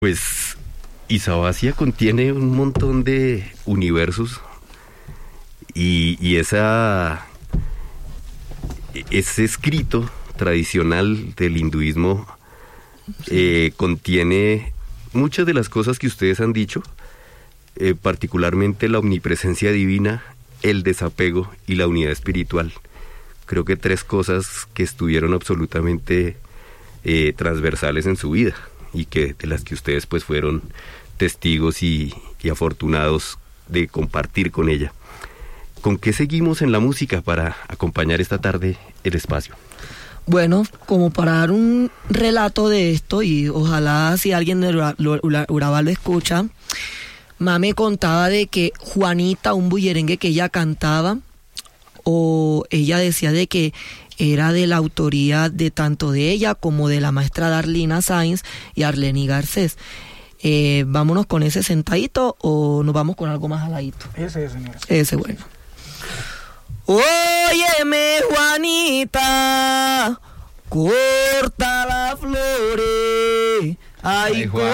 Pues Isabasia contiene un montón de universos y ese escrito tradicional del hinduismo contiene muchas de las cosas que ustedes han dicho, particularmente la omnipresencia divina, el desapego y la unidad espiritual. Creo que 3 cosas que estuvieron absolutamente transversales en su vida y que de las que ustedes pues fueron testigos y afortunados de compartir con ella. ¿Con qué seguimos en la música para acompañar esta tarde el espacio? Bueno, como para dar un relato de esto, y ojalá si alguien de Urabá lo escucha, me contaba de que Juanita, un bullerengue que ella cantaba, o ella decía de que era de la autoría de tanto de ella como de la maestra Darlina Sainz y Arleni Garcés. ¿Vámonos con ese sentadito o nos vamos con algo más aladito? Ese, señor. Ese, bueno. Óyeme, Juanita, corta las flores. Ay,